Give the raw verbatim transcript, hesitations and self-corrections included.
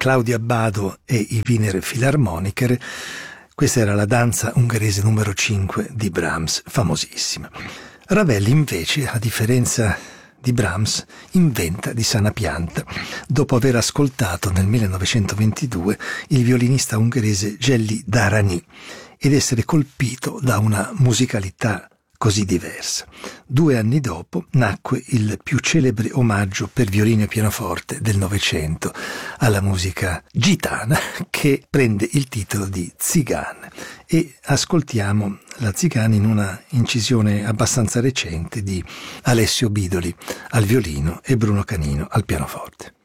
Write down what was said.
Claudia Abbado e i Wiener Philharmoniker. Questa era la danza ungherese numero cinque di Brahms, famosissima. Ravel invece, a differenza di Brahms, inventa di sana pianta, dopo aver ascoltato nel millenovecentoventidue il violinista ungherese Gelli Darani ed essere colpito da una musicalità così diversa. Due anni dopo nacque il più celebre omaggio per violino e pianoforte del Novecento alla musica gitana, che prende il titolo di Tzigane, e ascoltiamo la Tzigane in una incisione abbastanza recente di Alessio Bidoli al violino e Bruno Canino al pianoforte.